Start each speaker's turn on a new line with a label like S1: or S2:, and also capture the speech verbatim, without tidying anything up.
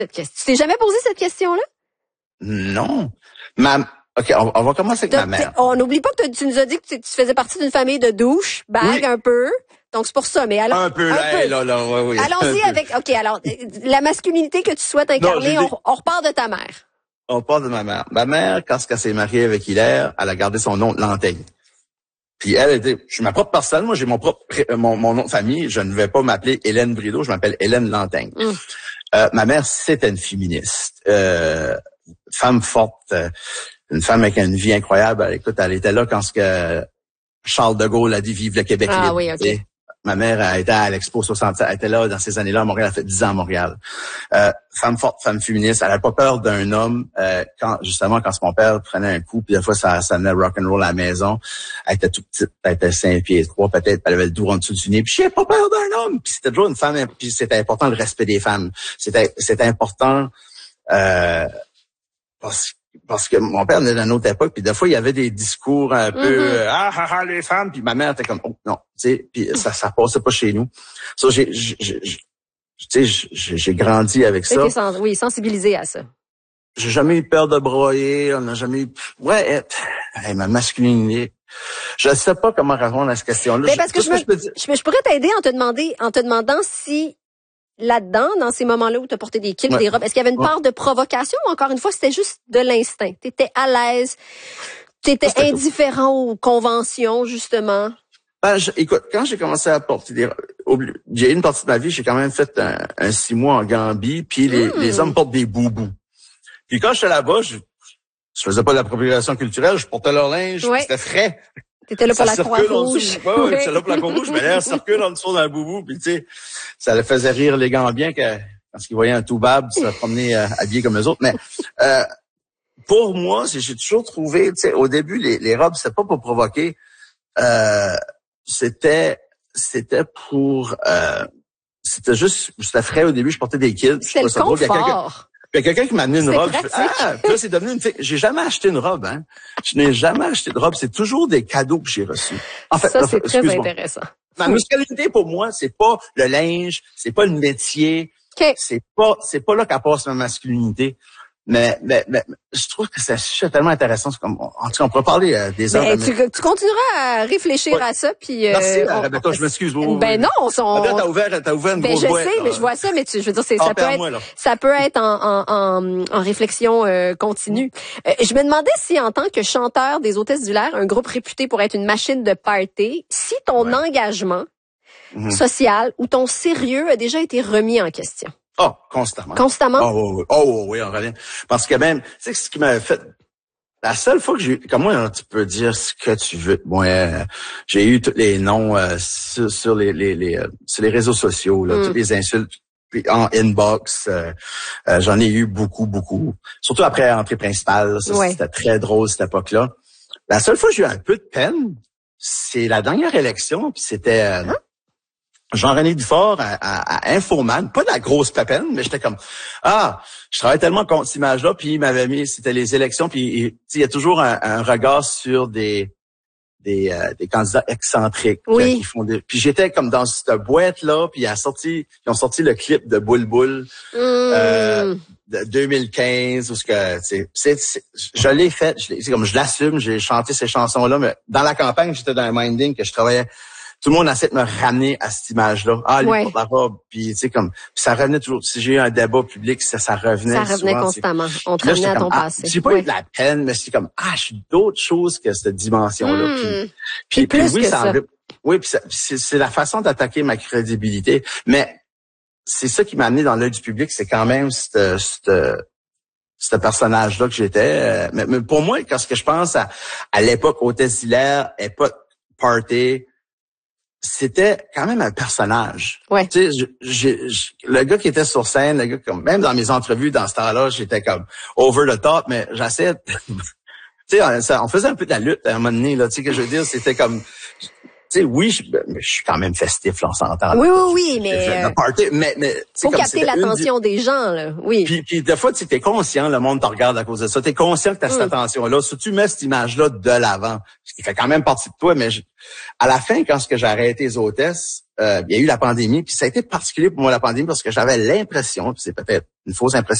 S1: Cette question. Tu t'es jamais posé cette question-là?
S2: Non. Ma, OK, on, on va commencer avec
S1: T'as,
S2: ma mère.
S1: On n'oublie pas que tu nous as dit que tu, tu faisais partie d'une famille de douche, bague
S2: Oui.
S1: un peu. Donc, c'est pour ça. Mais alors,
S2: Un peu, là,
S1: un peu.
S2: là, là, ouais, oui.
S1: Allons-y avec, OK, alors, la masculinité que tu souhaites incarner,
S2: Non,
S1: on, on repart de ta mère.
S2: On parle de ma mère. Ma mère, quand elle s'est mariée avec Hilaire, elle a gardé son nom Lantaigne. Puis elle était, je suis ma propre personne, moi j'ai mon propre mon, mon nom de famille, je ne vais pas m'appeler Hélène Brideau, je m'appelle Hélène Lantaigne. Mm. Euh, ma mère, c'était une féministe, euh, femme forte, euh, une femme avec une vie incroyable. Elle, écoute, elle était là quand ce que Charles de Gaulle a dit vive le Québec
S1: ah,
S2: libre.
S1: Oui, okay.
S2: Ma mère a été à l'Expo soixante-sept, elle était là dans ces années-là à Montréal, elle a fait dix ans à Montréal. Euh, femme forte, femme féministe, elle n'a pas peur d'un homme. Euh, quand justement, quand mon père prenait un coup, puis des fois ça, ça venait rock'n'roll à la maison, elle était toute petite, elle était cinq pieds trois peut-être, elle avait le dos en dessous du nez, puis j'ai pas peur d'un homme. Puis c'était toujours une femme, puis c'était important le respect des femmes. C'était, c'était important euh, parce que Parce que mon père venait d'une autre époque, puis des fois, il y avait des discours un peu mm-hmm. euh, « Ah, ah, ah, les femmes », puis ma mère était comme « Oh, non », tu sais, puis ça, ça passait pas chez nous. Ça, so, j'ai, j'ai, j'ai, tu sais, j'ai, j'ai grandi avec ça.
S1: Sens- oui, sensibilisé à ça.
S2: J'ai jamais eu peur de broyer, on n'a jamais eu... Ouais, hey, ma masculinité... Je sais pas comment répondre à cette question-là.
S1: Mais parce que,
S2: je,
S1: je, me,
S2: je, peux dire...
S1: je, je pourrais t'aider en te demander, en te demandant si... Là-dedans, dans ces moments-là où tu as porté des kilts, ouais. des robes, est-ce qu'il y avait une ouais. part de provocation ou encore une fois, c'était juste de l'instinct? Tu étais à l'aise, tu étais indifférent aux conventions, justement?
S2: Ben, je, écoute, quand j'ai commencé à porter des robes, j'ai une partie de ma vie, j'ai quand même fait un, un six mois en Gambie, puis les, mm. les hommes portent des boubous. Puis quand j'étais là-bas, je, je faisais pas de l'appropriation culturelle, je portais leur linge, ouais. c'était frais.
S1: T'étais là pour ça la Croix-Rouge.
S2: Ouais, ouais, j'étais là pour la Croix-Rouge, mais là, circule en dessous d'un boubou, puis tu sais, ça le faisait rire les Gambiens que, quand ils voyaient un toubab se promener euh, habillé comme eux autres. Mais euh, pour moi, j'ai toujours trouvé, tu sais, au début, les, les robes, c'était pas pour provoquer, euh, c'était c'était pour, euh, c'était juste, c'était frais au début, je portais des kilts.
S1: C'était le confort.
S2: Il y a quelqu'un qui m'a amené une robe. Je fais, ah, puis là, c'est devenu une fille. J'ai jamais acheté une robe, hein. Je n'ai jamais acheté de robe. C'est toujours des cadeaux que j'ai reçus.
S1: En fait, ça, c'est très intéressant.
S2: Ma masculinité, pour moi, c'est pas le linge, c'est pas le métier.
S1: Okay.
S2: C'est pas, c'est pas là qu'à passe ma masculinité. Mais, mais, mais, je trouve que c'est un sujet tellement intéressant. Comme, en tout cas, on pourrait parler euh, des heures.
S1: Ben, tu, tu continueras à réfléchir ouais. à ça, puis. Euh,
S2: Merci, on, Rebecca, on, je m'excuse.
S1: Ben oui. non, on. on
S2: t'as ouvert, t'as ouvert une
S1: ben
S2: grosse
S1: je
S2: boîte.
S1: sais,
S2: là.
S1: Mais je vois ça, mais tu, je veux dire, c'est, ça peut être, moi, ça peut être en, en, en, en réflexion euh, continue. Euh, je me demandais si, en tant que chanteur des Hôtesses du L'air, un groupe réputé pour être une machine de party, si ton ouais. engagement mm-hmm. social ou ton sérieux a déjà été remis en question.
S2: Oh, constamment.
S1: Constamment?
S2: Oh, oh, oh, oh oui, on revient. Parce que même, tu sais, ce qui m'avait fait, la seule fois que j'ai, comme moi, tu peux dire ce que tu veux. Moi, euh, j'ai eu tous les noms euh, sur, sur les, les, les, euh, sur les réseaux sociaux, là, mm. toutes les insultes, puis en inbox, euh, euh, j'en ai eu beaucoup, beaucoup. Surtout après l'entrée principale, ça, ouais. c'était très drôle cette époque-là. La seule fois que j'ai eu un peu de peine, c'est la dernière élection, puis c'était... Euh, hein? Jean-René Dufort à, à, à Infoman, pas de la grosse pépine, mais j'étais comme, ah, je travaille tellement contre cette image-là, puis il m'avait mis, c'était les élections, puis il y a toujours un, un regard sur des des, euh, des candidats excentriques.
S1: Oui.
S2: Qui font des, puis j'étais comme dans cette boîte-là, puis ils ont sorti, ils ont sorti le clip de Boule Boule mm. euh, de deux mille quinze, où ce que, c'est, c'est, c'est, je l'ai fait, je l'ai, c'est comme je l'assume, j'ai chanté ces chansons-là, mais dans la campagne, j'étais dans un minding que je travaillais. Tout le monde essaie de me ramener à cette image-là. Ah, lui, ouais. porte la robe. Puis, tu sais, comme, puis ça revenait toujours. Si j'ai eu un débat public, ça, ça revenait.
S1: Ça revenait
S2: souvent,
S1: constamment. On te ramenait à ton
S2: ah,
S1: passé.
S2: J'ai pas ouais. eu de la peine, mais c'est comme, ah, je suis d'autres choses que cette dimension-là.
S1: Mmh.
S2: Puis,
S1: puis,
S2: puis,
S1: plus
S2: oui,
S1: que
S2: ça,
S1: ça.
S2: oui, puis ça, c'est, c'est la façon d'attaquer ma crédibilité. Mais c'est ça qui m'a amené dans l'œil du public, c'est quand même cette, cette, ce personnage-là que j'étais. Mais, mais pour moi, quand ce que je pense à, à l'époque Hôtesse Hilaire, époque party, c'était quand même un personnage.
S1: Ouais.
S2: Tu sais, j'ai, j'ai, le gars qui était sur scène, le gars comme, même dans mes entrevues dans ce temps-là, j'étais comme over the top, mais j'essayais, tu sais, on, on faisait un peu de la lutte à un moment donné, là, tu sais, que je veux dire, c'était comme, sais, oui, je, je suis quand même festif, là, on s'entend.
S1: Oui, oui, oui, mais...
S2: Le party, mais, mais
S1: faut capter l'attention une... des gens, là, oui.
S2: Puis, puis des fois, tu es conscient, le monde te regarde à cause de ça. Tu es conscient que tu as cette mm. attention-là. Si tu mets cette image-là de l'avant, ce qui fait quand même partie de toi, mais je... à la fin, quand ce que j'ai arrêté les hôtesses, euh, il y a eu la pandémie, puis ça a été particulier pour moi, la pandémie, parce que j'avais l'impression, puis c'est peut-être une fausse impression,